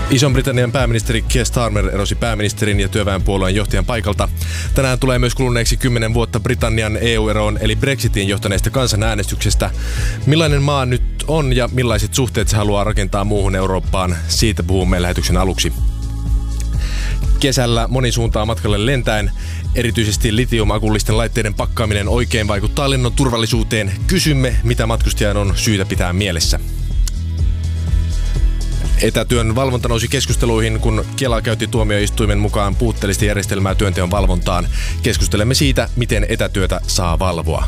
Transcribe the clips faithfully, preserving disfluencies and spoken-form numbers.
Ison-Britannian pääministeri Keir Starmer erosi pääministerin ja työväenpuolueen johtajan paikalta. Tänään tulee myös kuluneeksi kymmenen vuotta Britannian E U-eroon eli Brexitiin johtaneesta kansanäänestyksestä. Millainen maa nyt on ja millaiset suhteet se haluaa rakentaa muuhun Eurooppaan? Siitä puhumme lähetyksen aluksi. Kesällä moni suuntaa matkalle lentäen. Erityisesti litiumakullisten laitteiden pakkaaminen oikein vaikuttaa lennon turvallisuuteen. Kysymme, mitä matkustajan on syytä pitää mielessä. Etätyön valvonta nousi keskusteluihin, kun Kela käytti tuomioistuimen mukaan puutteellista järjestelmää työnteon valvontaan. Keskustelemme siitä, miten etätyötä saa valvoa.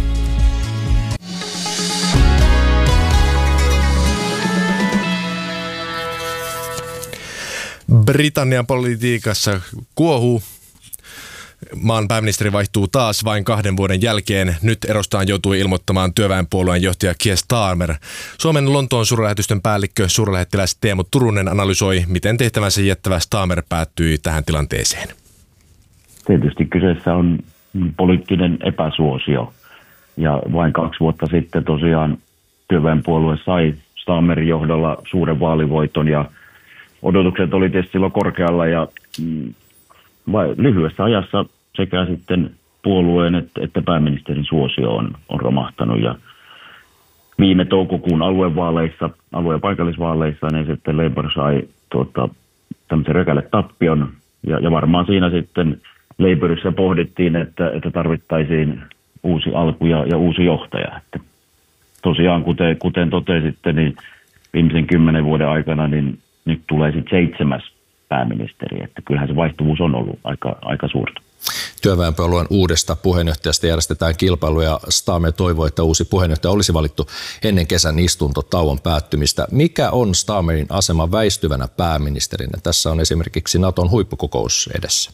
Britannian politiikassa kuohuu. Maan pääministeri vaihtuu taas vain kahden vuoden jälkeen. Nyt erostaan joutui ilmoittamaan työväenpuolueen johtaja Keir Starmer. Suomen Lontoon suurlähetystön päällikkö suurlähettiläs Teemu Turunen analysoi, miten tehtävänsä jättävä Starmer päättyi tähän tilanteeseen. Tietysti kyseessä on poliittinen epäsuosio. Ja vain kaksi vuotta sitten tosiaan työväenpuolue sai Starmerin johdolla suuren vaalivoiton ja odotukset oli tietysti silloin korkealla ja mm, vai lyhyessä ajassa sekä sitten puolueen että, että pääministerin suosio on, on romahtanut. Ja viime toukokuun aluevaaleissa, alue- ja paikallisvaaleissa, niin sitten Labour sai tuota, tämmöisen rökälle tappion. Ja, ja varmaan siinä sitten Labourissa pohdittiin, että, että tarvittaisiin uusi alku ja, ja uusi johtaja. Että tosiaan, kuten, kuten totesitte, niin viimeisen kymmenen vuoden aikana niin nyt tulee sitten seitsemäs pääministeri, että kyllähän se vaihtuvuus on ollut aika, aika suurta. Työväenpuolueen uudesta puheenjohtajasta järjestetään kilpailu ja Starmer toivoo, että uusi puheenjohtaja olisi valittu ennen kesän istuntotauon päättymistä. Mikä on Starmerin asema väistyvänä pääministerinä? Tässä on esimerkiksi Naton huippukokous edessä.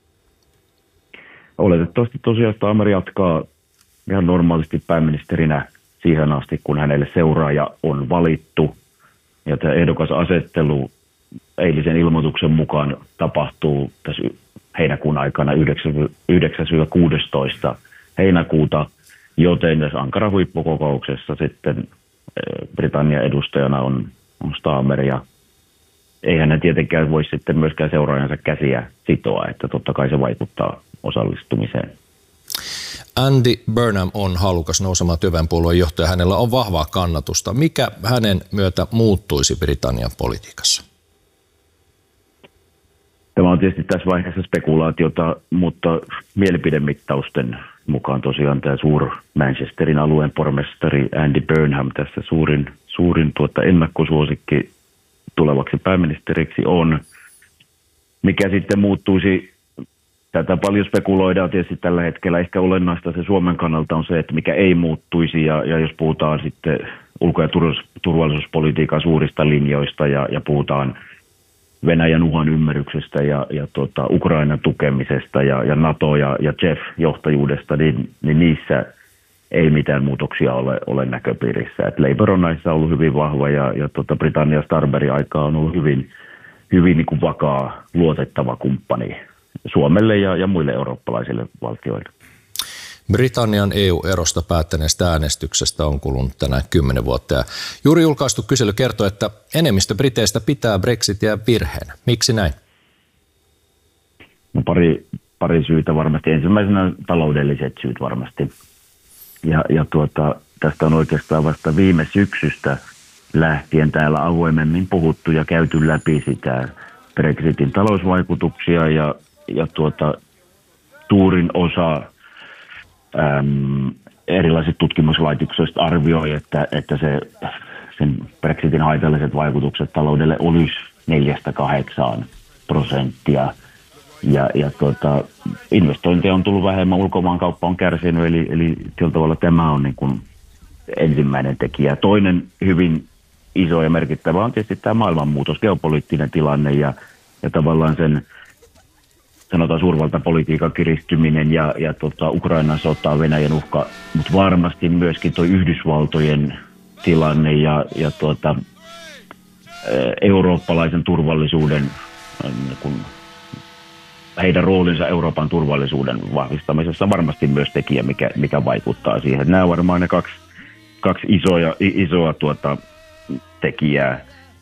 Oletettavasti tosiaan Starmer jatkaa ihan normaalisti pääministerinä siihen asti, kun hänelle seuraaja on valittu. Ja tämä ehdokasasettelu eilisen ilmoituksen mukaan tapahtuu tässä heinäkuun aikana yhdeksäs kuudestoista heinäkuuta, joten tässä Ankaran huippukokouksessa sitten Britannian edustajana on, on Starmer ja eihän hän tietenkään voi sitten myöskään seuraajansa käsiä sitoa, että totta kai se vaikuttaa osallistumiseen. Andy Burnham on halukas nousemaan työväenpuolueen johtaja. Hänellä on vahvaa kannatusta. Mikä hänen myötä muuttuisi Britannian politiikassa? Tämä on tietysti tässä vaiheessa spekulaatiota, mutta mielipidemittausten mukaan tosiaan tämä suur Manchesterin alueen pormestari Andy Burnham tässä suurin, suurin tuota ennakkosuosikki tulevaksi pääministeriksi on. Mikä sitten muuttuisi? Tätä paljon spekuloidaan tietysti tällä hetkellä. Ehkä olennaista se Suomen kannalta on se, että mikä ei muuttuisi. Ja, ja jos puhutaan sitten ulko- ja turvallisuuspolitiikan suurista linjoista ja, ja puhutaan Venäjän uhan ymmärryksestä ja, ja tota, Ukrainan tukemisesta ja, ja NATO ja, ja Jeff-johtajuudesta, niin, niin niissä ei mitään muutoksia ole, ole näköpiirissä. Et Labour on näissä ollut hyvin vahva ja, ja tota Britannia Starmerin aikaa on ollut hyvin, hyvin niin kuin vakaa, luotettava kumppani Suomelle ja, ja muille eurooppalaisille valtioille. Britannian E U-erosta päättäneestä äänestyksestä on kulunut tänään kymmenen vuotta. Ja juuri julkaistu kysely kertoo, että enemmistö briteistä pitää Brexitia virheenä. Miksi näin? No pari, pari syytä varmasti. Ensimmäisenä taloudelliset syyt varmasti. Ja, ja tuota, tästä on oikeastaan vasta viime syksystä lähtien täällä avoimemmin puhuttu ja käyty läpi sitä Brexitin talousvaikutuksia ja, ja tuota, suurin osa äm, erilaiset tutkimuslaitokset arvioi, että, että se, sen Brexitin haitalliset vaikutukset taloudelle olisi neljästä kahdeksaan prosenttia. Ja, ja tuota, investointeja on tullut vähemmän, ulkomaankauppa on kärsinyt, eli, eli sillä tavalla tämä on niin kuin ensimmäinen tekijä. Toinen hyvin iso ja merkittävä on tietysti tämä maailmanmuutos, geopoliittinen tilanne ja, ja tavallaan sen sanotaan suurvaltapolitiikan kiristyminen ja, ja tota, Ukrainan sota, Venäjän uhka, mutta varmasti myöskin tuo Yhdysvaltojen tilanne ja, ja tuota, eurooppalaisen turvallisuuden, kun heidän roolinsa Euroopan turvallisuuden vahvistamisessa varmasti myös tekijä, mikä, mikä vaikuttaa siihen. Nämä on varmaan ne kaksi, kaksi isoja, isoa tuota, tekijää.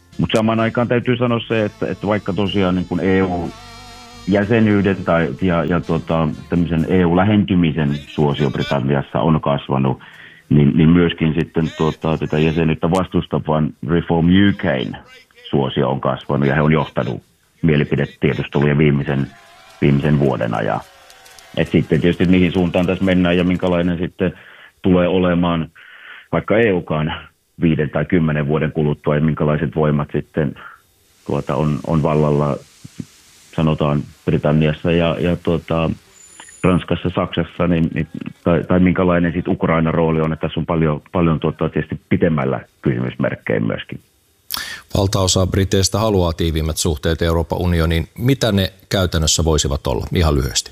Mutta samaan aikaan täytyy sanoa se, että, että vaikka tosiaan niin kuin E U-jäsenyyden tai, ja, ja tota, tämmöisen E U-lähentymisen suosio Britanniassa on kasvanut, niin, niin myöskin sitten tuota, tätä jäsenyyttä vastustavan Reform U K:n suosio on kasvanut ja he on johtanut mielipidetiedusteluja viimeisen, viimeisen vuoden ajan. Et sitten tietysti mihin suuntaan tässä mennään ja minkälainen sitten tulee olemaan vaikka E U:kaan viiden tai kymmenen vuoden kuluttua ja minkälaiset voimat sitten tuota, on, on vallalla, sanotaan Britanniassa ja, ja tuota, Ranskassa, Saksassa, niin, niin, tai, tai minkälainen sitten Ukrainan rooli on, että tässä on paljon, paljon tuota, tietysti pitemmällä kysymysmerkkejä myöskin. Valtaosa briteistä haluaa tiiviimmät suhteet Euroopan unioniin. Mitä ne käytännössä voisivat olla? Ihan lyhyesti.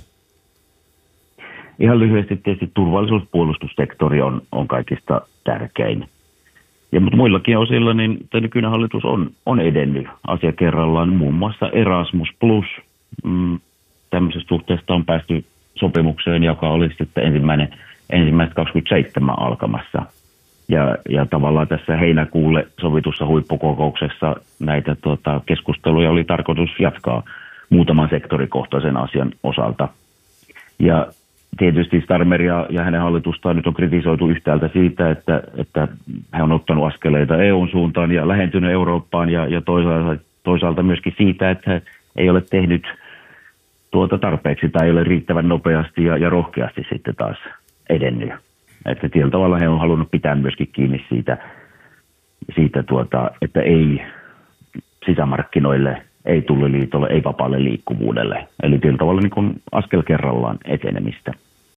Ihan lyhyesti tietysti turvallisuuspuolustussektori on, on kaikista tärkein. Ja, mutta muillakin osilla niin nykyinen hallitus on, on edennyt asia kerrallaan. Muun muassa Erasmus Plus. Mm, tämmöisestä suhteesta on päästy sopimukseen, joka olisi sitten ensimmäinen, ensimmäistä kaksikymmentäseitsemän alkamassa. Ja, ja tavallaan tässä heinäkuulle sovitussa huippukokouksessa näitä tuota, keskusteluja oli tarkoitus jatkaa muutaman sektorikohtaisen asian osalta. Ja tietysti Starmer ja, ja hänen hallitustaan nyt on kritisoitu yhtäältä siitä, että, että hän on ottanut askeleita E U:n suuntaan ja lähentynyt Eurooppaan ja, ja toisaalta, toisaalta myöskin siitä, että hän ei ole tehnyt tuota tarpeeksi tai ei ole riittävän nopeasti ja, ja rohkeasti sitten taas edennyt. Että tietyllä tavalla he on halunnut pitää myöskin kiinni siitä, siitä tuota, että ei sisämarkkinoille, ei tulliliitolle, ei vapaalle liikkuvuudelle. Eli tietyllä tavalla niin kuin askel kerrallaan etenemistä.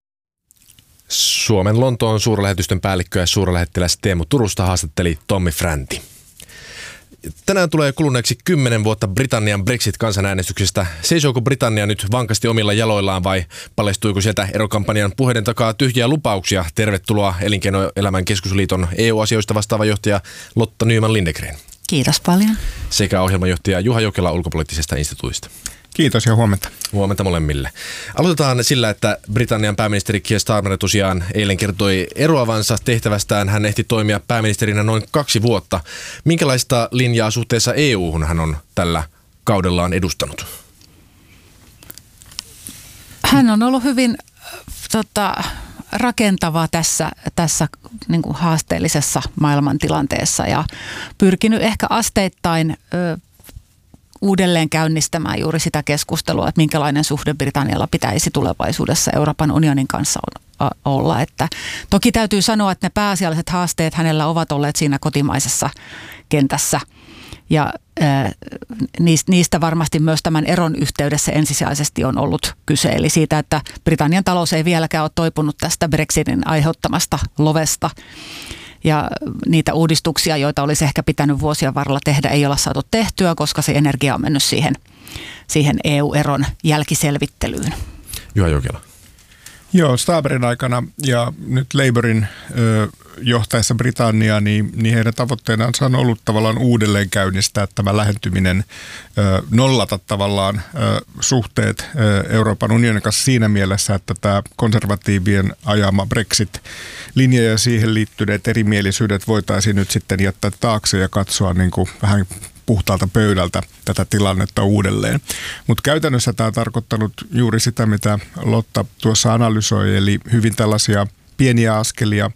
Suomen Lontoon suurlähetystön päällikkö ja suurlähettiläs Teemu Turusta haastatteli Tommi Fränti. Tänään tulee kuluneeksi kymmenen vuotta Britannian Brexit-kansanäänestyksestä. Seisooko Britannia nyt vankasti omilla jaloillaan vai paljastuiko sieltä erokampanjan puheiden takaa tyhjiä lupauksia? Tervetuloa Elinkeinoelämän keskusliiton E U-asioista vastaava johtaja Lotta Nyman-Lindegren. Kiitos paljon. Sekä ohjelmanjohtaja Juha Jokela ulkopoliittisesta instituutista. Kiitos ja huomenta. Huomenta molemmille. Aloitetaan sillä, että Britannian pääministeri Keir Starmer tosiaan eilen kertoi eroavansa tehtävästään. Hän ehti toimia pääministerinä noin kaksi vuotta. Minkälaista linjaa suhteessa E U:hun hän on tällä kaudellaan edustanut? Hän on ollut hyvin tota, rakentava tässä, tässä niin kuin haasteellisessa maailmantilanteessa ja pyrkinyt ehkä asteittain ö, uudelleen käynnistämään juuri sitä keskustelua, että minkälainen suhde Britannialla pitäisi tulevaisuudessa Euroopan unionin kanssa olla. Että toki täytyy sanoa, että ne pääasialliset haasteet hänellä ovat olleet siinä kotimaisessa kentässä. Ja äh, niistä varmasti myös tämän eron yhteydessä ensisijaisesti on ollut kyse. Eli siitä, että Britannian talous ei vieläkään ole toipunut tästä Brexitin aiheuttamasta lovesta. Ja niitä uudistuksia, joita olisi ehkä pitänyt vuosien varrella tehdä, ei olla saatu tehtyä, koska se energia on mennyt siihen, siihen E U-eron jälkiselvittelyyn. Juha Jokela. Joo, Starmerin aikana ja nyt Labourin ö, johtaessa Britanniaa, niin, niin heidän tavoitteenaan on ollut tavallaan uudelleen käynnistää tämä lähentyminen, ö, nollata tavallaan ö, suhteet ö, Euroopan unionin kanssa siinä mielessä, että tämä konservatiivien ajama Brexit-linja ja siihen liittyneet erimielisyydet voitaisiin nyt sitten jättää taakse ja katsoa niin kuin vähän puhtaalta pöydältä tätä tilannetta uudelleen. Mutta käytännössä tämä on tarkoittanut juuri sitä, mitä Lotta tuossa analysoi, eli hyvin tällaisia pieniä askelia,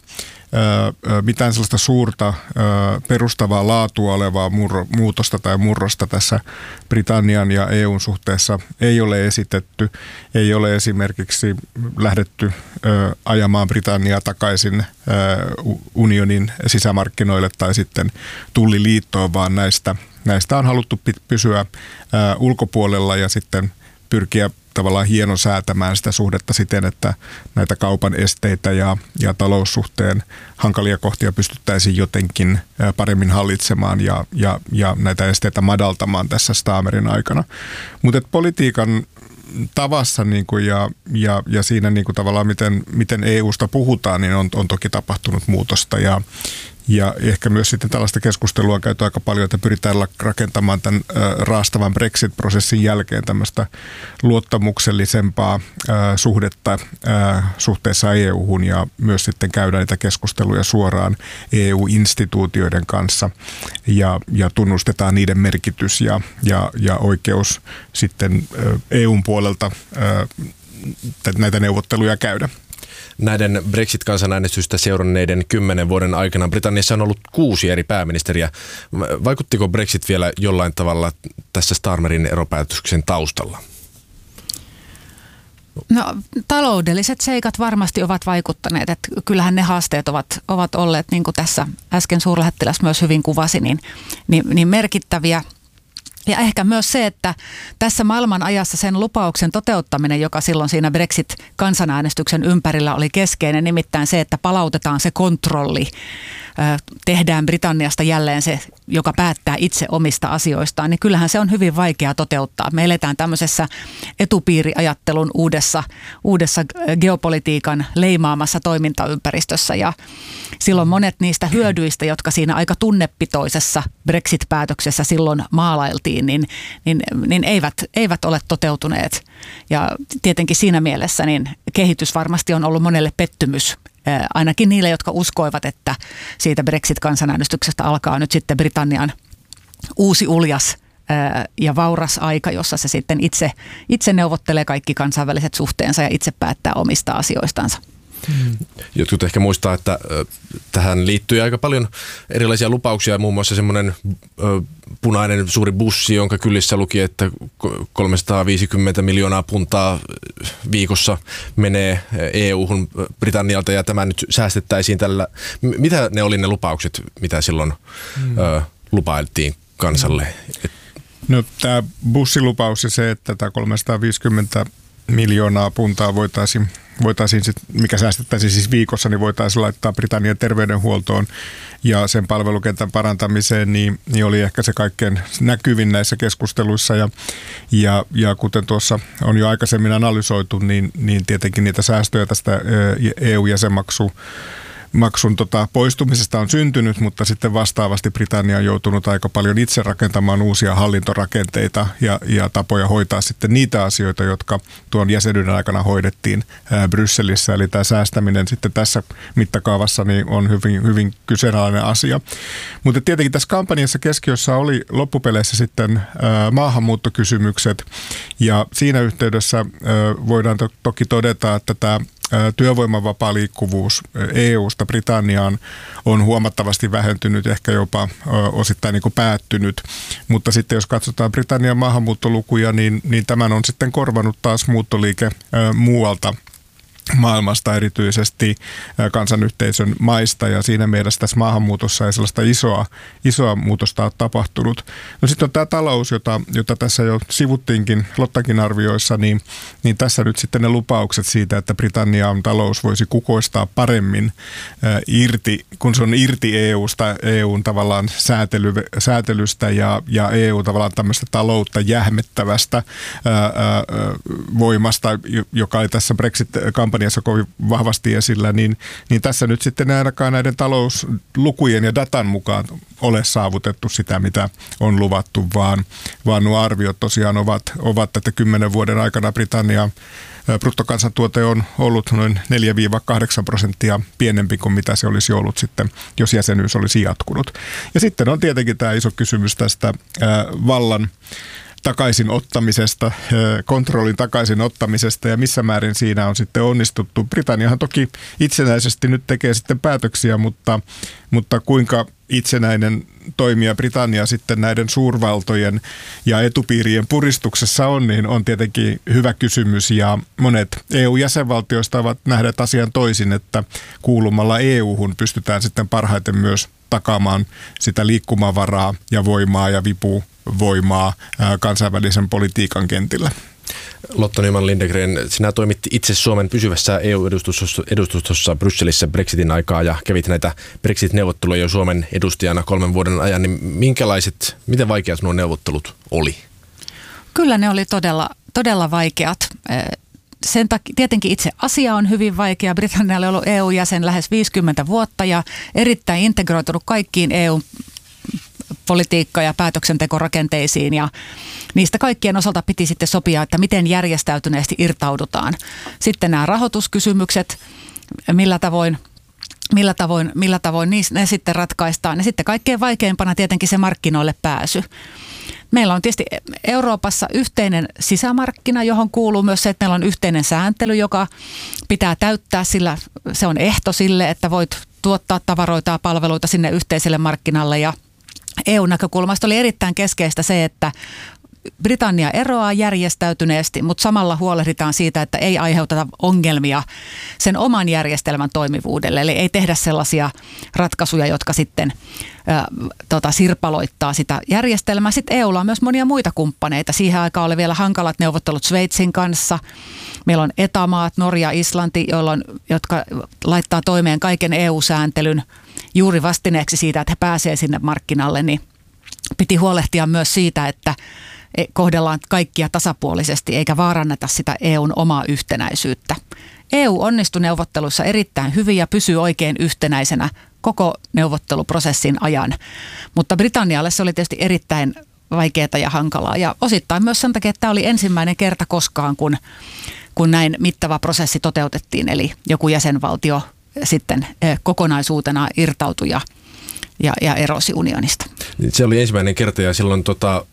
mitään sellaista suurta perustavaa laatua olevaa murro, muutosta tai murrosta tässä Britannian ja E U:n suhteessa ei ole esitetty. Ei ole esimerkiksi lähdetty ajamaan Britanniaa takaisin unionin sisämarkkinoille tai sitten tulliliittoon, vaan näistä, näistä on haluttu pysyä ulkopuolella ja sitten pyrkiä tavallaan hienosäätämään sitä suhdetta siten, että näitä kaupan esteitä ja, ja taloussuhteen hankalia kohtia pystyttäisiin jotenkin paremmin hallitsemaan ja, ja, ja näitä esteitä madaltamaan tässä Starmerin aikana. Mutta politiikan tavassa niin kuin ja, ja, ja siinä niin kuin tavallaan miten, miten E U:sta puhutaan, niin on, on toki tapahtunut muutosta ja, Ja ehkä myös sitten tällaista keskustelua on käyty aika paljon, että pyritään rakentamaan tämän raastavan Brexit-prosessin jälkeen tämmöistä luottamuksellisempaa suhdetta suhteessa E U:hun ja myös sitten käydään niitä keskusteluja suoraan E U-instituutioiden kanssa ja, ja tunnustetaan niiden merkitys ja, ja, ja oikeus sitten E U:n puolelta näitä neuvotteluja käydä. Näiden Brexit-kansanäänestystä seuranneiden kymmenen vuoden aikana Britanniassa on ollut kuusi eri pääministeriä. Vaikuttiko Brexit vielä jollain tavalla tässä Starmerin eropäätöksen taustalla? No, taloudelliset seikat varmasti ovat vaikuttaneet, että kyllähän ne haasteet ovat, ovat olleet, niin kuin tässä äsken suurlähettiläs myös hyvin kuvasi, niin, niin, niin merkittäviä. Ja ehkä myös se, että tässä maailman ajassa sen lupauksen toteuttaminen, joka silloin siinä Brexit-kansanäänestyksen ympärillä oli keskeinen, nimittäin se, että palautetaan se kontrolli, tehdään Britanniasta jälleen se, joka päättää itse omista asioistaan, niin kyllähän se on hyvin vaikea toteuttaa. Me eletään tämmöisessä etupiiriajattelun uudessa, uudessa geopolitiikan leimaamassa toimintaympäristössä ja silloin monet niistä hyödyistä, jotka siinä aika tunnepitoisessa Brexit-päätöksessä silloin maalailtiin, niin, niin, niin eivät, eivät ole toteutuneet. Ja tietenkin siinä mielessä niin kehitys varmasti on ollut monelle pettymys. Ainakin niille, jotka uskoivat, että siitä Brexit-kansanäänestyksestä alkaa nyt sitten Britannian uusi uljas ja vauras aika, jossa se sitten itse, itse neuvottelee kaikki kansainväliset suhteensa ja itse päättää omista asioistansa. Jotkut ehkä muistaa, että tähän liittyy aika paljon erilaisia lupauksia, muun muassa semmoinen punainen suuri bussi, jonka kylissä luki, että kolmesataaviisikymmentä miljoonaa puntaa viikossa menee E U:hun Britannialta ja tämä nyt säästettäisiin tällä. Mitä ne oli ne lupaukset, mitä silloin mm. ö, lupailtiin kansalle? No tämä bussilupaus ja se, että tämä kolmesataaviisikymmentä miljoonaa puntaa voitaisiin, voitaisiin sit, mikä säästettäisiin siis viikossa, niin voitaisiin laittaa Britannian terveydenhuoltoon ja sen palvelukentän parantamiseen, niin, niin oli ehkä se kaikkein näkyvin näissä keskusteluissa. Ja, ja, ja kuten tuossa on jo aikaisemmin analysoitu, niin, niin tietenkin niitä säästöjä tästä E U-jäsenmaksu maksun tota, poistumisesta on syntynyt, mutta sitten vastaavasti Britannia on joutunut aika paljon itse rakentamaan uusia hallintorakenteita ja, ja tapoja hoitaa sitten niitä asioita, jotka tuon jäsenyyden aikana hoidettiin ää, Brysselissä. Eli tämä säästäminen sitten tässä mittakaavassa niin on hyvin, hyvin kyseenalainen asia. Mutta tietenkin tässä kampanjassa keskiössä oli loppupeleissä sitten ää, maahanmuuttokysymykset ja siinä yhteydessä ää, voidaan to- toki todeta, että tämä työvoiman vapaa liikkuvuus E U:sta Britanniaan on huomattavasti vähentynyt, ehkä jopa osittain niin kuin päättynyt. Mutta sitten jos katsotaan Britannian maahanmuuttolukuja, niin, niin tämän on sitten korvanut taas muuttoliike muualta maailmasta, erityisesti kansanyhteisön maista, ja siinä mielessä tässä maahanmuutossa ei sellaista isoa, isoa muutosta ole tapahtunut. No sitten on tämä talous, jota, jota tässä jo sivuttiinkin Lottakin arvioissa, niin, niin tässä nyt sitten ne lupaukset siitä, että Britannian talous voisi kukoistaa paremmin äh, irti, kun se on irti E U:sta, E U:n tavallaan säätely, säätelystä ja, ja E U tavallaan tämmöistä taloutta jähmettävästä ää, ää, voimasta, joka oli tässä Brexit-kampanjassa kovin vahvasti esillä, niin, niin tässä nyt sitten ainakaan näiden talouslukujen ja datan mukaan ole saavutettu sitä, mitä on luvattu, vaan, vaan nuo arviot tosiaan ovat, ovat että kymmenen vuoden aikana Britannia bruttokansantuote on ollut noin neljä kahdeksan prosenttia pienempi kuin mitä se olisi ollut sitten, jos jäsenyys olisi jatkunut. Ja sitten on tietenkin tämä iso kysymys tästä ää, vallan takaisin ottamisesta, kontrollin takaisin ottamisesta ja missä määrin siinä on sitten onnistuttu. Britanniahan toki itsenäisesti nyt tekee sitten päätöksiä, mutta, mutta kuinka itsenäinen toimija Britannia sitten näiden suurvaltojen ja etupiirien puristuksessa on, niin on tietenkin hyvä kysymys. Ja monet E U-jäsenvaltioista ovat nähneet asian toisin, että kuulumalla E U:hun pystytään sitten parhaiten myös takaamaan sitä liikkumavaraa ja voimaa ja vipuvoimaa kansainvälisen politiikan kentillä. Lotta Nyman-Lindegren, sinä toimit itse Suomen pysyvässä E U-edustustossa Brysselissä Brexitin aikaa ja kävit näitä Brexit-neuvotteluja jo Suomen edustajana kolmen vuoden ajan. Niin minkälaiset, miten vaikeat nuo neuvottelut oli? Kyllä ne oli todella, todella vaikeat. sen takia tietenkin itse asia on hyvin vaikea. Britannia on ollut E U-jäsen lähes viisikymmentä vuotta ja erittäin integroitunut kaikkiin E U-politiikka- ja päätöksentekorakenteisiin ja niistä kaikkien osalta piti sitten sopia, että miten järjestäytyneesti irtaudutaan. Sitten nämä rahoituskysymykset, millä tavoin Millä tavoin, millä tavoin ne sitten ratkaistaan. Ja sitten kaikkein vaikeimpana tietenkin se markkinoille pääsy. Meillä on tietysti Euroopassa yhteinen sisämarkkina, johon kuuluu myös se, että meillä on yhteinen sääntely, joka pitää täyttää, sillä se on ehto sille, että voit tuottaa tavaroita ja palveluita sinne yhteiselle markkinalle. Ja E U-näkökulmasta oli erittäin keskeistä se, että Britannia eroaa järjestäytyneesti, mutta samalla huolehditaan siitä, että ei aiheuteta ongelmia sen oman järjestelmän toimivuudelle. Eli ei tehdä sellaisia ratkaisuja, jotka sitten ä, tota, sirpaloittaa sitä järjestelmää. Sitten E U:lla on myös monia muita kumppaneita. Siihen aikaan oli vielä hankalat neuvottelut Sveitsin kanssa. Meillä on etämaat, Norja, Islanti, jolloin, jotka laittaa toimeen kaiken E U-sääntelyn juuri vastineeksi siitä, että he pääsevät sinne markkinalle. Niin piti huolehtia myös siitä, että kohdellaan kaikkia tasapuolisesti eikä vaaranneta sitä E U:n omaa yhtenäisyyttä. E U onnistui neuvotteluissa erittäin hyvin ja pysyy oikein yhtenäisenä koko neuvotteluprosessin ajan. Mutta Britannialle se oli tietysti erittäin vaikeaa ja hankalaa ja osittain myös sen takia, että tämä oli ensimmäinen kerta koskaan, kun, kun näin mittava prosessi toteutettiin. Eli joku jäsenvaltio sitten kokonaisuutena irtautui ja, ja, ja erosi unionista. Se oli ensimmäinen kerta ja silloin tota,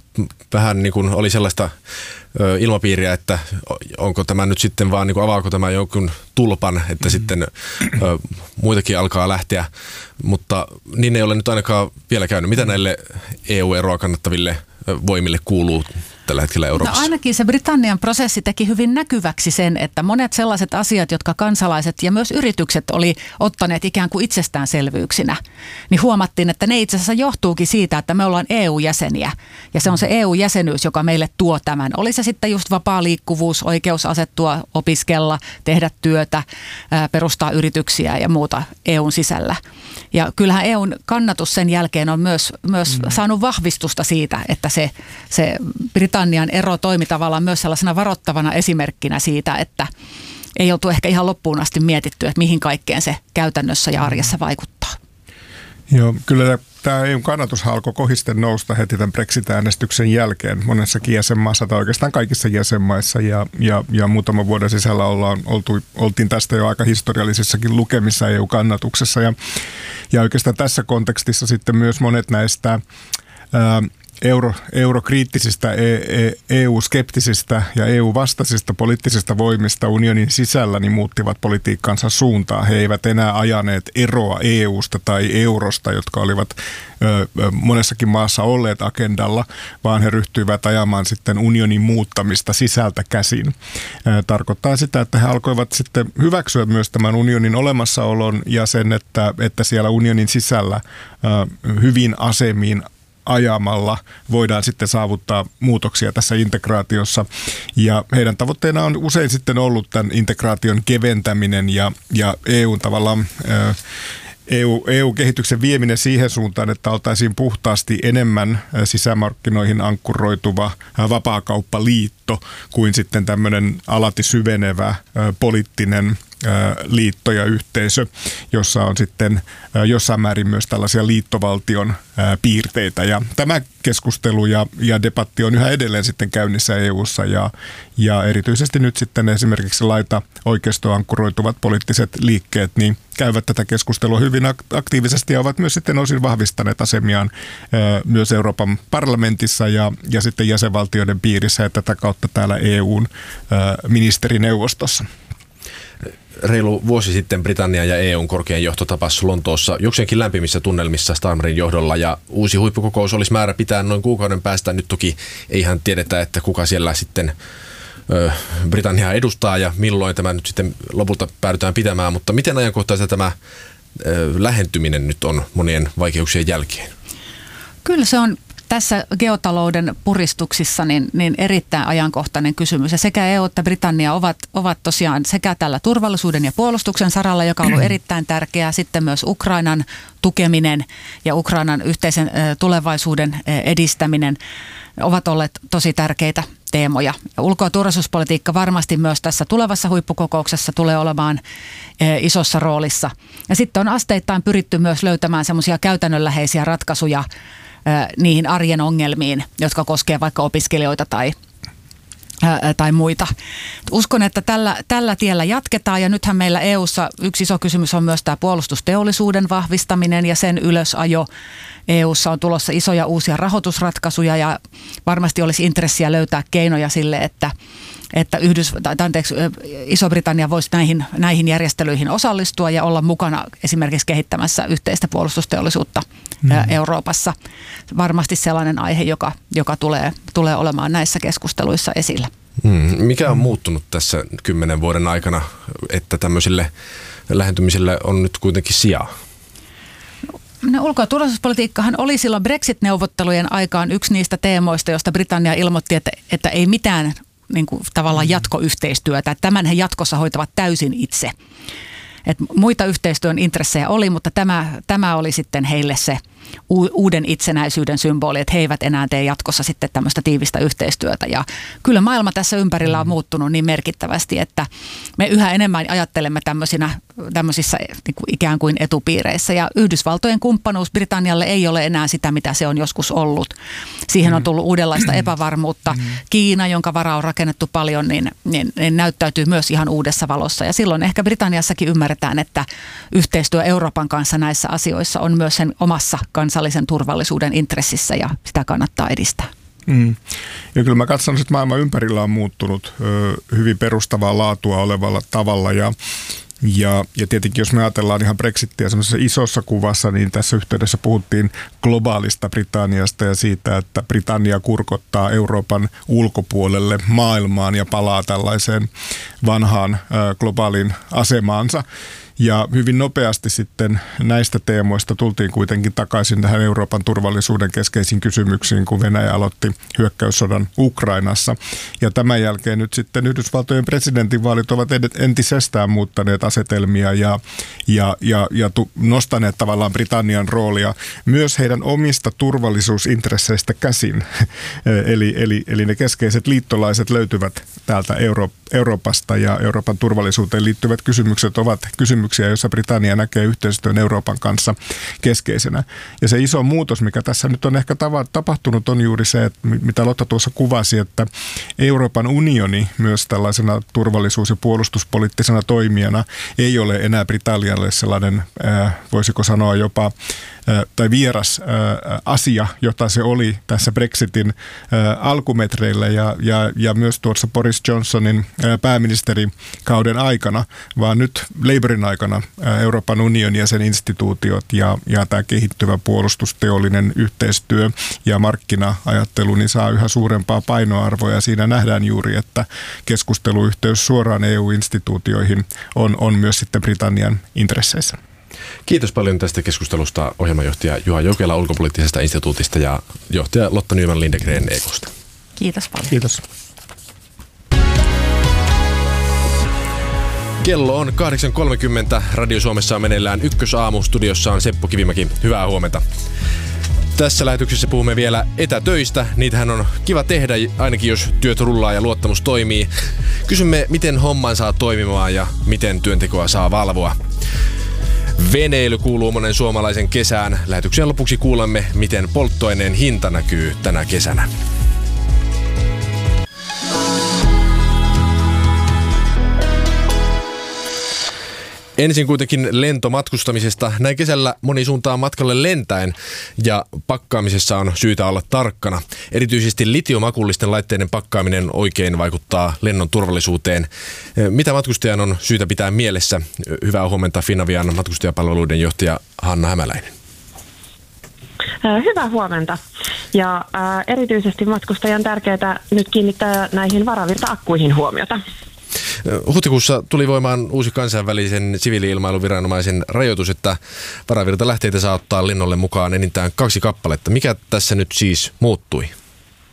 vähän niin kuin oli sellaista ö, ilmapiiriä, että onko tämä nyt sitten vaan, niin kuin avaako tämä jonkun tulpan, että mm-hmm. sitten ö, muitakin alkaa lähteä, mutta niin ei ole nyt ainakaan vielä käynyt. Mitä näille E U-eroa kannattaville voimille kuuluu tällä hetkellä Euroopassa? No ainakin se Britannian prosessi teki hyvin näkyväksi sen, että monet sellaiset asiat, jotka kansalaiset ja myös yritykset oli ottaneet ikään kuin itsestäänselvyyksinä, niin huomattiin, että ne itse asiassa johtuukin siitä, että me ollaan E U-jäseniä. Ja se on se E U-jäsenyys, joka meille tuo tämän. Oli se sitten just vapaa liikkuvuus, oikeus asettua, opiskella, tehdä työtä, perustaa yrityksiä ja muuta E U:n sisällä. Ja kyllähän E U:n kannatus sen jälkeen on myös, myös mm. saanut vahvistusta siitä, että se, se Britannian ero toimi tavallaan myös sellaisena varoittavana esimerkkinä siitä, että ei oltu ehkä ihan loppuun asti mietitty, että mihin kaikkeen se käytännössä ja arjessa vaikuttaa. Joo, kyllä tämä E U:n kannatushan alkoi kohisten nousta heti tämän Brexit-äänestyksen jälkeen monessakin jäsenmaassa tai oikeastaan kaikissa jäsenmaissa ja, ja, ja muutaman vuoden sisällä ollaan, oltu, oltiin tästä jo aika historiallisissakin lukemissa E U-kannatuksessa ja, ja oikeastaan tässä kontekstissa sitten myös monet näistä ää, Euro, eurokriittisistä, E U-skeptisistä ja E U-vastaisista poliittisista voimista unionin sisällä niin muuttivat politiikkansa suuntaan. He eivät enää ajaneet eroa E U:sta tai eurosta, jotka olivat ö, monessakin maassa olleet agendalla, vaan he ryhtyivät ajamaan sitten unionin muuttamista sisältä käsin. Ö, tarkoittaa sitä, että he alkoivat sitten hyväksyä myös tämän unionin olemassaolon ja sen, että, että siellä unionin sisällä ö, hyvin asemiin ajamalla voidaan sitten saavuttaa muutoksia tässä integraatiossa. Ja heidän tavoitteena on usein sitten ollut tämän integraation keventäminen ja, ja E U:n tavallaan E U, E U-kehityksen vieminen siihen suuntaan, että oltaisiin puhtaasti enemmän sisämarkkinoihin ankkuroituva vapaakauppaliitto kuin sitten tämmöinen alati syvenevä poliittinen liitto ja yhteisö, jossa on sitten jossain määrin myös tällaisia liittovaltion piirteitä. Ja tämä keskustelu ja, ja debatti on yhä edelleen sitten käynnissä E U:ssa ja, ja erityisesti nyt sitten esimerkiksi laita oikeistoankkuroituvat poliittiset liikkeet niin käyvät tätä keskustelua hyvin aktiivisesti ja ovat myös sitten osin vahvistaneet asemiaan myös Euroopan parlamentissa ja, ja sitten jäsenvaltioiden piirissä ja tätä kautta täällä E U:n ministerineuvostossa. Reilu vuosi sitten Britannia ja E U:n korkein johto tapasi Lontoossa jokseenkin lämpimissä tunnelmissa Starmerin johdolla ja uusi huippukokous olisi määrä pitää noin kuukauden päästä. Nyt toki ei ihan tiedetä, että kuka siellä sitten ö, Britanniaa edustaa ja milloin tämä nyt sitten lopulta päädytään pitämään, mutta miten ajankohtaista tämä ö, lähentyminen nyt on monien vaikeuksien jälkeen? Kyllä se on tässä geotalouden puristuksissa niin, niin erittäin ajankohtainen kysymys. Ja sekä E U että Britannia ovat, ovat tosiaan sekä tällä turvallisuuden ja puolustuksen saralla, joka on ollut erittäin tärkeää, sitten myös Ukrainan tukeminen ja Ukrainan yhteisen tulevaisuuden edistäminen ovat olleet tosi tärkeitä. teemoja. Ulko- ja turvallisuuspolitiikka varmasti myös tässä tulevassa huippukokouksessa tulee olemaan isossa roolissa. Ja sitten on asteittain pyritty myös löytämään semmoisia käytännönläheisiä ratkaisuja niihin arjen ongelmiin, jotka koskevat vaikka opiskelijoita tai tai muita. Uskon, että tällä, tällä tiellä jatketaan ja nythän meillä E U:ssa yksi iso kysymys on myös tämä puolustusteollisuuden vahvistaminen ja sen ylösajo. E U:ssa on tulossa isoja uusia rahoitusratkaisuja ja varmasti olisi intressiä löytää keinoja sille, että, että Yhdys, tai, anteeksi, Iso-Britannia voisi näihin, näihin järjestelyihin osallistua ja olla mukana esimerkiksi kehittämässä yhteistä puolustusteollisuutta mm. Euroopassa. Varmasti sellainen aihe, joka, joka tulee, tulee olemaan näissä keskusteluissa esillä. Hmm. Mikä on muuttunut tässä kymmenen vuoden aikana, että tämmöisille lähentymisille on nyt kuitenkin sijaa? No, ulko- ja turvallisuuspolitiikkahan oli silloin Brexit-neuvottelujen aikaan yksi niistä teemoista, josta Britannia ilmoitti, että, että ei mitään niin kuin, tavallaan jatkoyhteistyötä. Tämän he jatkossa hoitavat täysin itse. Et muita yhteistyön intressejä oli, mutta tämä, tämä oli sitten heille se uuden itsenäisyyden symboli, että he eivät enää tee jatkossa sitten tämmöistä tiivistä yhteistyötä. Ja kyllä maailma tässä ympärillä on muuttunut niin merkittävästi, että me yhä enemmän ajattelemme tämmöisinä, tämmöisissä niin kuin ikään kuin etupiireissä. Ja Yhdysvaltojen kumppanuus Britannialle ei ole enää sitä, mitä se on joskus ollut. Siihen on tullut uudenlaista epävarmuutta. Kiina, jonka varaa on rakennettu paljon, niin, niin, niin näyttäytyy myös ihan uudessa valossa. Ja silloin ehkä Britanniassakin ymmärretään, että yhteistyö Euroopan kanssa näissä asioissa on myös sen omassa kansallisen turvallisuuden intressissä ja sitä kannattaa edistää. Mm. Ja kyllä mä katson, että maailma ympärillä on muuttunut ö, hyvin perustavaa laatua olevalla tavalla ja Ja, ja tietenkin jos me ajatellaan ihan Brexittiä semmoisessa isossa kuvassa, niin tässä yhteydessä puhuttiin globaalista Britanniasta ja siitä, että Britannia kurkottaa Euroopan ulkopuolelle maailmaan ja palaa tällaiseen vanhaan ä, globaaliin asemaansa. Ja hyvin nopeasti sitten näistä teemoista tultiin kuitenkin takaisin tähän Euroopan turvallisuuden keskeisiin kysymyksiin, kun Venäjä aloitti hyökkäyssodan Ukrainassa. Ja tämän jälkeen nyt sitten Yhdysvaltojen presidentinvaalit ovat entisestään muuttaneet asetelmia ja, ja, ja, ja nostaneet tavallaan Britannian roolia myös heidän omista turvallisuusintresseistä käsin. eli, eli, eli ne keskeiset liittolaiset löytyvät täältä Euro- Euroopasta ja Euroopan turvallisuuteen liittyvät kysymykset ovat kysymyksiä, jossa Britannia näkee yhteistyön Euroopan kanssa keskeisenä. Ja se iso muutos, mikä tässä nyt on ehkä tapahtunut, on juuri se, että mitä Lotta tuossa kuvasi, että Euroopan unioni myös tällaisena turvallisuus- ja puolustuspoliittisena toimijana ei ole enää Britannialle sellainen, voisiko sanoa jopa tai vieras ää, asia, jota se oli tässä Brexitin ää, alkumetreillä ja, ja, ja myös tuossa Boris Johnsonin ää, pääministerikauden aikana, vaan nyt Labourin aikana ää, Euroopan unioni ja sen instituutiot ja, ja tämä kehittyvä puolustusteollinen yhteistyö ja markkina-ajattelu niin saa yhä suurempaa painoarvoa ja siinä nähdään juuri, että keskusteluyhteys suoraan E U-instituutioihin on, on myös sitten Britannian intresseissä. Kiitos paljon tästä keskustelusta ohjelmanjohtaja Juha Jokela ulkopoliittisesta instituutista ja johtaja Lotta Nyman-Lindegren E K:sta. Kiitos paljon. Kiitos. Kello on kahdeksan kolmekymmentä. Radio Suomessa on meneillään Ykkösaamu. Studiossa on Seppo Kivimäki. Hyvää huomenta. Tässä lähetyksessä puhumme vielä etätöistä. Niitähän on kiva tehdä, ainakin jos työt rullaa ja luottamus toimii. Kysymme, miten homman saa toimimaan ja miten työntekoa saa valvoa. Veneily kuuluu monen suomalaisen kesään. Lähetyksen lopuksi kuulemme, miten polttoaineen hinta näkyy tänä kesänä. Ensin kuitenkin lentomatkustamisesta. Näin kesällä moni suuntaa matkalle lentäen ja pakkaamisessa on syytä olla tarkkana. Erityisesti litiomakullisten laitteiden pakkaaminen oikein vaikuttaa lennon turvallisuuteen. Mitä matkustajan on syytä pitää mielessä? Hyvää huomenta Finavian matkustajapalveluiden johtaja Hanna Hämäläinen. Hyvää huomenta. Ja ää, erityisesti matkustajan tärkeää nyt kiinnittää näihin varavirta-akkuihin huomiota. Huhtikuussa tuli voimaan uusi kansainvälisen siviili-ilmailuviranomaisen rajoitus, että varavirtalähteitä saa ottaa lennolle mukaan enintään kaksi kappaletta. Mikä tässä nyt siis muuttui?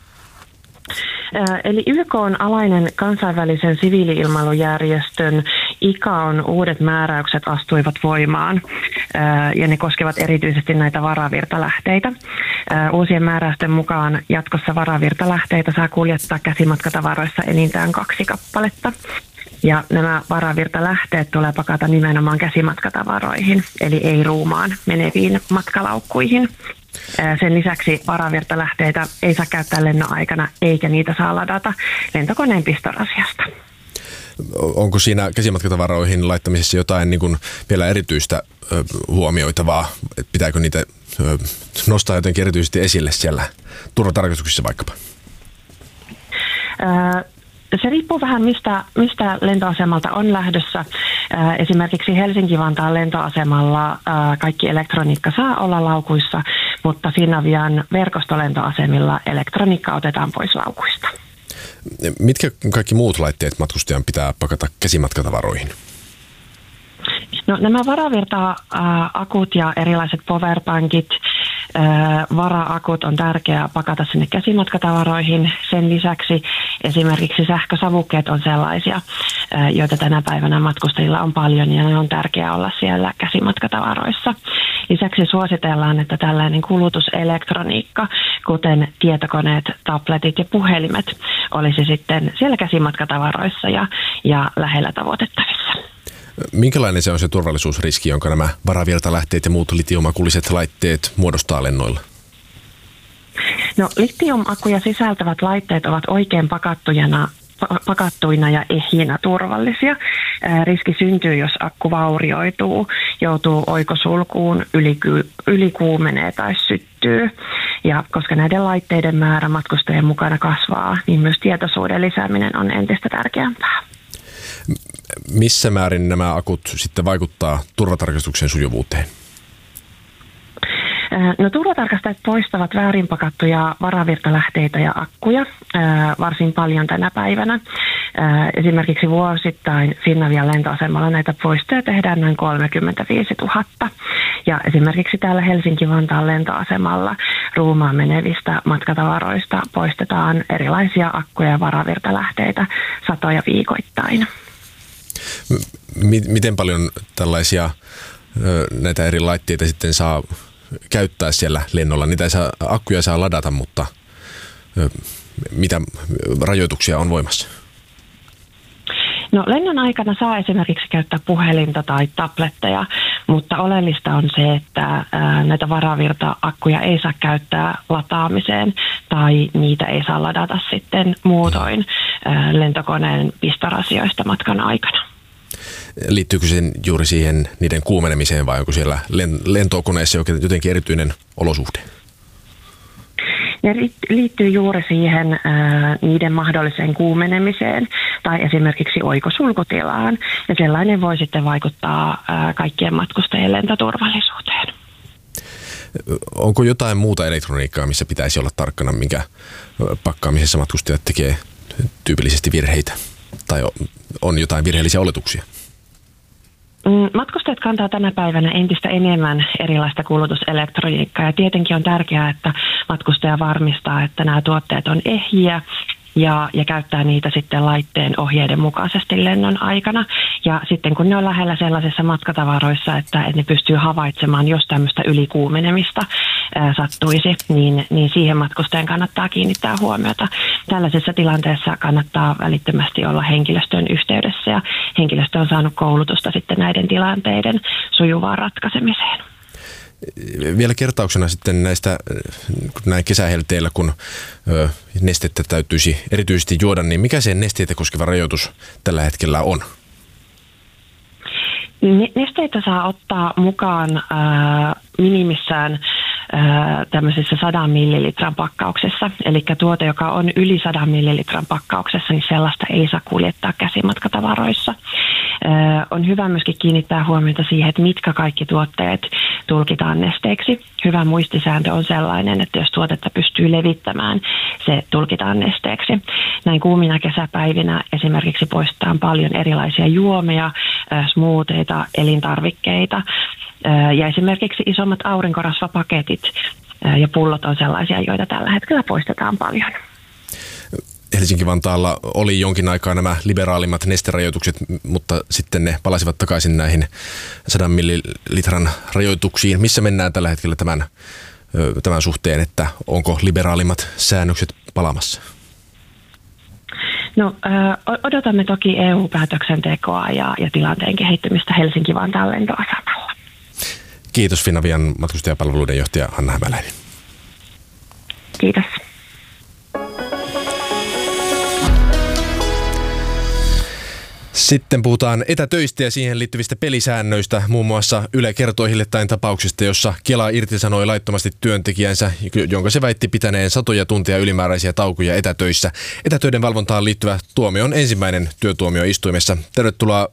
Eli Y K:n alainen kansainvälisen siviili-ilmailujärjestön I C A O:n uudet määräykset astuivat voimaan ja ne koskevat erityisesti näitä varavirtalähteitä. Uusien määräysten mukaan jatkossa varavirtalähteitä saa kuljettaa käsimatkatavaroissa enintään kaksi kappaletta. Ja nämä varavirtalähteet tulee pakata nimenomaan käsimatkatavaroihin, eli ei ruumaan meneviin matkalaukkuihin. Sen lisäksi varavirtalähteitä ei saa käyttää lennon aikana, eikä niitä saa ladata lentokoneen pistorasiasta. Onko siinä käsimatkatavaroihin laittamisessa jotain niin kuin vielä erityistä ö, huomioitavaa? Pitääkö niitä ö, nostaa jotenkin erityisesti esille siellä turvatarkastuksissa vaikkapa? Ää, Se riippuu vähän mistä, mistä lentoasemalta on lähdössä. Esimerkiksi Helsinki-Vantaan lentoasemalla kaikki elektroniikka saa olla laukuissa, mutta Finavian verkostolentoasemilla elektroniikka otetaan pois laukuista. Mitkä kaikki muut laitteet matkustajan pitää pakata käsimatkatavaroihin? No, nämä varavirta-akut ja erilaiset powerbankit, vara-akut on tärkeää pakata sinne käsimatkatavaroihin. Sen lisäksi esimerkiksi sähkösavukkeet on sellaisia, joita tänä päivänä matkustajilla on paljon ja ne on tärkeää olla siellä käsimatkatavaroissa. Lisäksi suositellaan, että tällainen kulutuselektroniikka, kuten tietokoneet, tabletit ja puhelimet, olisi sitten siellä käsimatkatavaroissa ja, ja lähellä tavoitettavissa. Minkälainen se on se turvallisuusriski, jonka nämä varavirtalähteet ja muut litiumakulliset laitteet muodostaa lennoilla? No, litiumakkuja sisältävät laitteet ovat oikein pakattuina, pakattuina ja ehjinä turvallisia. Riski syntyy, jos akku vaurioituu, joutuu oikosulkuun, yliky, ylikuumenee tai syttyy. Ja koska näiden laitteiden määrä matkustajien mukana kasvaa, niin myös tietoisuuden lisääminen on entistä tärkeämpää. Missä määrin nämä akut sitten vaikuttaa turvatarkastuksen sujuvuuteen? No, turvatarkastajat poistavat väärin pakattuja varavirtalähteitä ja akkuja varsin paljon tänä päivänä. Esimerkiksi vuosittain Finavian lentoasemalla näitä poistoja tehdään noin kolmekymmentäviisituhatta. Ja esimerkiksi täällä Helsinki-Vantaan lentoasemalla ruumaan menevistä matkatavaroista poistetaan erilaisia akkuja ja varavirtalähteitä satoja viikoittain. Miten paljon tällaisia näitä eri laitteita sitten saa käyttää siellä lennolla? Niitä ei saa, akkuja saa ladata, mutta mitä rajoituksia on voimassa? No, lennon aikana saa esimerkiksi käyttää puhelinta tai tabletteja, mutta oleellista on se, että ää, näitä varavirta-akkuja ei saa käyttää lataamiseen tai niitä ei saa ladata sitten muutoin ää, lentokoneen pistorasioista matkan aikana. Liittyykö se juuri siihen niiden kuumenemiseen vai onko siellä lentokoneessa jotenkin erityinen olosuhde? Ne liittyy juuri siihen ää, niiden mahdolliseen kuumenemiseen tai esimerkiksi oikosulkutilaan. Ja sellainen voi sitten vaikuttaa ää, kaikkien matkustajien lentoturvallisuuteen. Onko jotain muuta elektroniikkaa, missä pitäisi olla tarkkana, minkä pakkaamisessa matkustajat tekee tyypillisesti virheitä? Tai on jotain virheellisiä oletuksia? Matkustajat kantaa tänä päivänä entistä enemmän erilaista kulutuselektroniikkaa ja tietenkin on tärkeää, että matkustaja varmistaa, että nämä tuotteet on ehjiä ja, ja käyttää niitä sitten laitteen ohjeiden mukaisesti lennon aikana. Ja sitten kun ne on lähellä sellaisissa matkatavaroissa, että, että ne pystyy havaitsemaan, jos tämmöistä ylikuumenemista ää, sattuisi, niin, niin siihen matkustajan kannattaa kiinnittää huomiota. Tällaisessa tilanteessa kannattaa välittömästi olla henkilöstön yhteydessä ja henkilöstö on saanut koulutusta sitten näiden tilanteiden sujuvaan ratkaisemiseen. Vielä kertauksena sitten näistä näin kesähelteillä, kun ö, nestettä täytyisi erityisesti juoda, niin mikä se nesteitä koskeva rajoitus tällä hetkellä on? Nesteitä saa ottaa mukaan äh, minimissään äh, tämmöisessä sadan millilitran pakkauksessa. Eli tuote, joka on yli sadan millilitran pakkauksessa, niin sellaista ei saa kuljettaa käsimatkatavaroissa. Äh, on hyvä myöskin kiinnittää huomiota siihen, että mitkä kaikki tuotteet tulkitaan nesteeksi. Hyvä muistisääntö on sellainen, että jos tuotetta pystyy levittämään, se tulkitaan nesteeksi. Näin kuumina kesäpäivinä esimerkiksi poistetaan paljon erilaisia juomia, äh, smoothieita, elintarvikkeita äh, ja esimerkiksi isommat aurinkorasvapaketit äh, ja pullot on sellaisia, joita tällä hetkellä poistetaan paljon. Helsinki-Vantaalla oli jonkin aikaa nämä liberaalimmat nesterajoitukset, mutta sitten ne palasivat takaisin näihin sadan millilitran rajoituksiin. Missä mennään tällä hetkellä tämän, tämän suhteen, että onko liberaalimmat säännökset palaamassa? No, odotamme toki E U-päätöksentekoa ja, ja tilanteen kehittymistä Helsinki-Vantaan lentoasemalla. Kiitos Finavian matkustajapalveluiden johtaja Hanna Hämäläinen. Kiitos. Sitten puhutaan etätöistä ja siihen liittyvistä pelisäännöistä. Muun muassa Yle kertoi hiljattain tapauksista, jossa Kela irtisanoi laittomasti työntekijänsä, jonka se väitti pitäneen satoja tunteja ylimääräisiä taukoja etätöissä. Etätöiden valvontaan liittyvä tuomio on ensimmäinen työtuomioistuimessa. Tervetuloa